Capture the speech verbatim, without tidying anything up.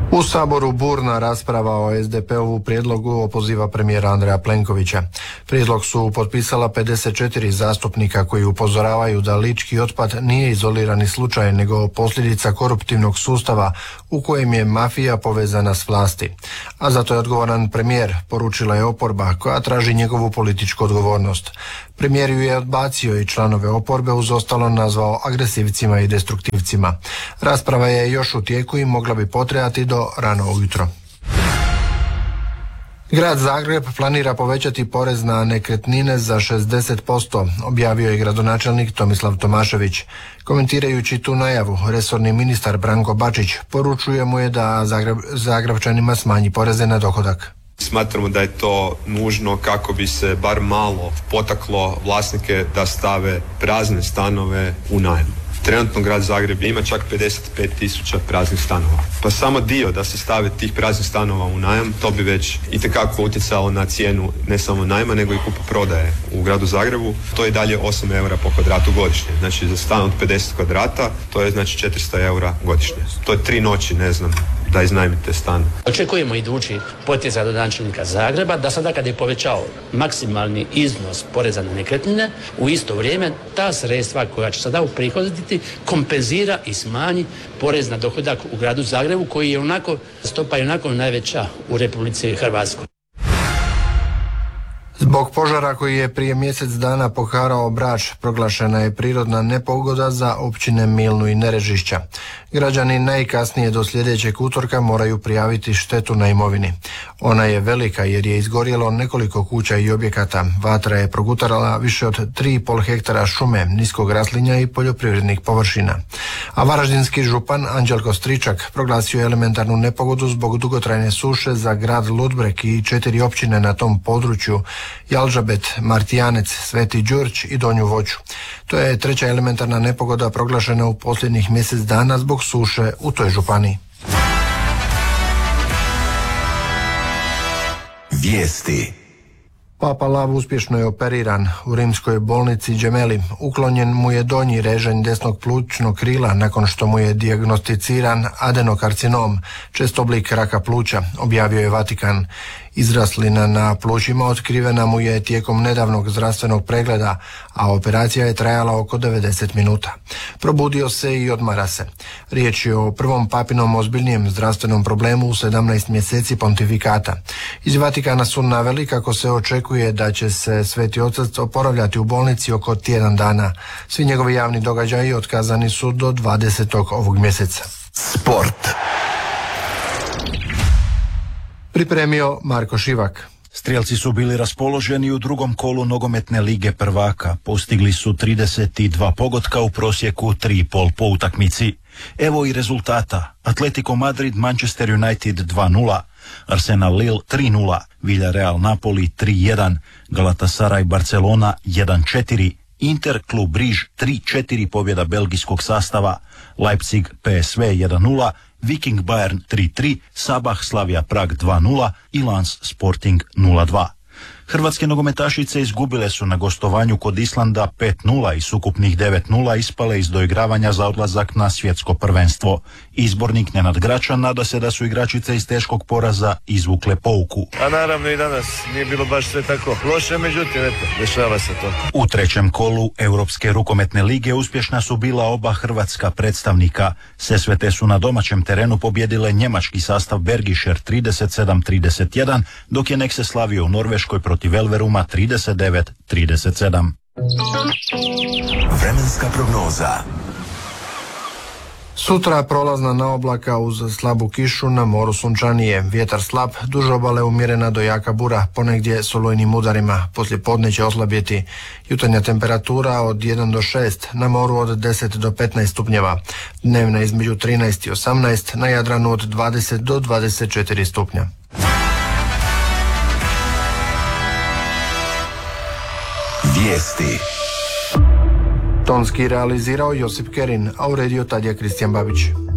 U Saboru burna rasprava o es de pe-ovu prijedlogu opoziva premijera Andreja Plenkovića. Prijedlog su potpisala pedeset četiri zastupnika koji upozoravaju da lički otpad nije izolirani slučaj nego posljedica koruptivnog sustava u kojem je mafija povezana s vlasti. A zato je odgovoran premijer, poručila je oporba koja traži njegovu političku odgovornost. Premijer ju je odbacio i članove oporbe uz ostalo nazvao agresivcima i destruktivcima. Rasprava je još u tijeku i mogla bi potrajati do rano ujutro. Grad Zagreb planira povećati porez na nekretnine za šezdeset posto, objavio je gradonačelnik Tomislav Tomašević. Komentirajući tu najavu, resorni ministar Branko Bačić poručuje mu je da Zagreb, Zagrebčanima smanji poreze na dohodak. Smatramo da je to nužno kako bi se bar malo potaklo vlasnike da stave prazne stanove u najam. Trenutno grad Zagreb ima čak pedeset pet tisuća praznih stanova. Pa samo dio da se stave tih praznih stanova u najam, to bi već itekako utjecalo na cijenu ne samo najma nego i kupoprodaje u gradu Zagrebu. To je dalje osam eura po kvadratu godišnje. Znači za stan od pedeset kvadrata to je znači četiristo eura godišnje. To je tri noći, ne znam, da iznajmite stan. Očekujemo idući potez gradonačelnika Zagreba da sada kad je povećao maksimalni iznos poreza na nekretnine, u isto vrijeme ta sredstva koja će sada uprihoditi kompenzira i smanji porez na dohodak u gradu Zagrebu koji je onako, stopa je onako najveća u Republici Hrvatskoj. Zbog požara koji je prije mjesec dana poharao Brač, proglašena je prirodna nepogoda za općine Milnu i Nerežišća. Građani najkasnije do sljedećeg utorka moraju prijaviti štetu na imovini. Ona je velika jer je izgorjelo nekoliko kuća i objekata. Vatra je progutarala više od tri i pol hektara šume, niskog raslinja i poljoprivrednih površina. A varaždinski župan Anđelko Stričak proglasio je elementarnu nepogodu zbog dugotrajne suše za grad Ludbreg i četiri općine na tom području: Jalžabet, Martijanec, Sveti Đurđ i Donju Voću. To je treća elementarna nepogoda proglašena u posljednjih mjesec dana zbog suše u toj županiji. Vijesti. Papa Lav uspješno je operiran u rimskoj bolnici Gemelli. Uklonjen mu je donji režanj desnog plućnog krila nakon što mu je dijagnosticiran adenokarcinom, čest oblik raka pluća, objavio je Vatikan. Izraslina na plućima otkrivena mu je tijekom nedavnog zdravstvenog pregleda, a operacija je trajala oko devedeset minuta. Probudio se i odmara se. Riječ je o prvom papinom ozbiljnijem zdravstvenom problemu u sedamnaest mjeseci pontifikata. Iz Vatikana su naveli kako se očekuje da će se Sveti Otac oporavljati u bolnici oko tjedan dana. Svi njegovi javni događaji otkazani su do dvadesetog ovog mjeseca. Sport. Pripremio Marko Šivak. Strijelci su bili raspoloženi u drugom kolu nogometne lige prvaka. Postigli su trideset dva pogotka u prosjeku tri i pol po utakmici. Evo i rezultata. Atletico Madrid Manchester United dva nula, Arsenal Lille tri nula, Villarreal Napoli tri jedan, Galatasaray Barcelona jedan četiri, Inter Klub Briž tri četiri pobjeda belgijskog sastava, Leipzig P S V jedan nula, Viking Bayern tri tri, Sabah Slavia Prag dva nula i Lens Sporting nula dva. Hrvatske nogometašice izgubile su na gostovanju kod Islanda pet nula i s ukupnih devet nula ispale iz doigravanja za odlazak na svjetsko prvenstvo. Izbornik Nenad Gračan nada se da su igračice iz teškog poraza izvukle pouku. A naravno i danas nije bilo baš sve tako loše, međutim, eto, dešava se to. U trećem kolu Europske rukometne lige uspješna su bila oba hrvatska predstavnika. Sesvete su na domaćem terenu pobjedile njemački sastav Bergischer trideset sedam trideset jedan, dok je Nekse slavio u Norveškoj protiv Elveruma trideset devet trideset sedam. Vremenska prognoza. Sutra prolazna naoblaka uz slabu kišu, na moru sunčanije. Vjetar slab, duž obale umjerena do jaka bura, ponegdje s olujnim udarima. Poslije podne će oslabjeti. Jutarnja temperatura od jedan do šest, na moru od deset do petnaest stupnjeva. Dnevna između trinaest i osamnaest, na Jadranu od dvadeset do dvadeset četiri stupnja. Vijesti. Tonski realizirao Josip Kerin, a uredio Tadija Kristijan Babić.